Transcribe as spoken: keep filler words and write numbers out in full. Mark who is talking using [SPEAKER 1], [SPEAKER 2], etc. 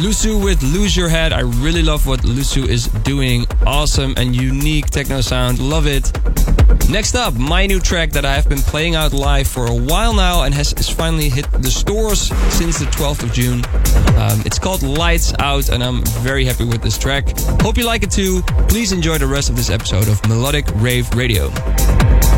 [SPEAKER 1] Lusu with Lose Your Head. I really love what Lusu is doing. Awesome and unique techno sound. Love it. Next up, my new track that I have been playing out live for a while now and has, has finally hit the stores since the twelfth of June. Um, it's called Lights Out and I'm very happy with this track. Hope you like it too. Please enjoy the rest of this episode of Melodic Rave Radio.